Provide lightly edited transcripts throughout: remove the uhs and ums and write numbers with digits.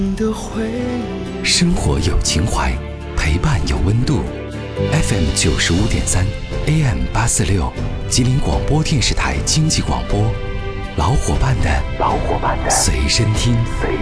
生活有情怀，陪伴有温度。FM 95.3 AM 846，吉林广播电视台经济广播，老伙伴的随身听。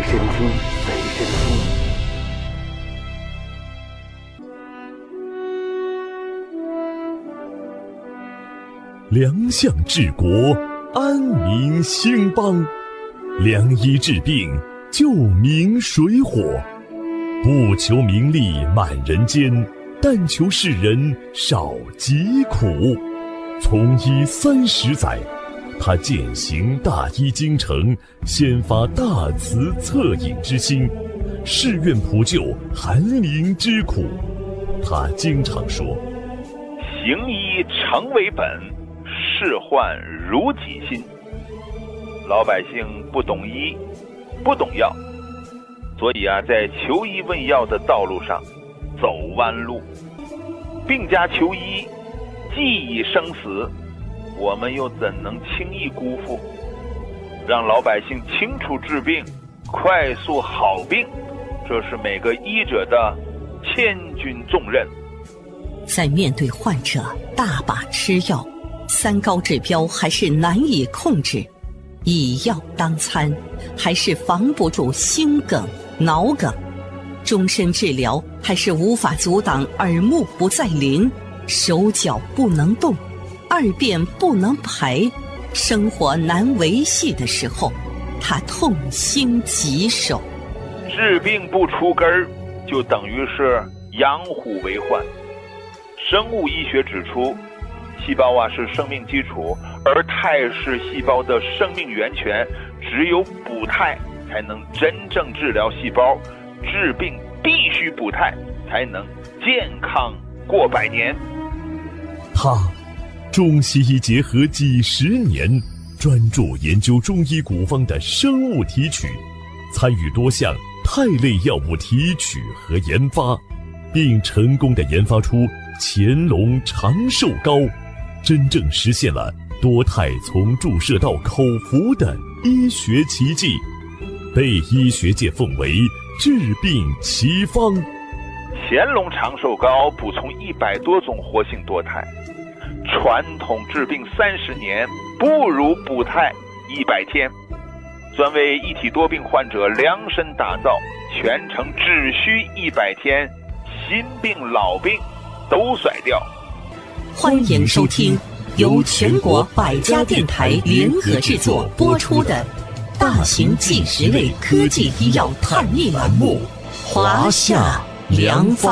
良相治国，安民兴邦。良医治病，救民水火。不求名利满人间，但求世人少疾苦。从医30载，他践行大医精诚，先发大慈恻隐之心，誓愿普救寒灵之苦。他经常说： 行医诚为本，事患如己心。老百姓不懂医，不懂药，所以在求医问药的道路上走弯路。病家求医，既已生死，我们又怎能轻易辜负？让老百姓清楚治病，快速好病，这是每个医者的千钧重任。 在面对患者大把吃药，3高指标还是难以控制，以药当餐还是防不住心梗、脑梗，终身治疗还是无法阻挡耳目不再灵，手脚不能动，2便不能排，生活难维系的时候，他痛心疾首。 治病不除根儿，就等于是养虎为患。生物医学指出，细胞是生命基础，而肽是细胞的生命源泉，只有补肽才能真正治疗细胞，治病必须补肽，才能健康过100年。 他中西医结合几10年，专注研究中医古方的生物提取，参与多项肽类药物提取和研发，并成功地研发出乾隆长寿膏，真正实现了多肽从注射到口服的医学奇迹，被医学界奉为治病奇方。 乾隆长寿膏补充100多种活性多肽，传统治病30年，不如补肽100天，专为一体多病患者量身打造，全程只需100天，新病老病都甩掉。 欢迎收听由全国100家电台联合制作播出的大型纪实类科技医药探秘栏目《华夏良方》。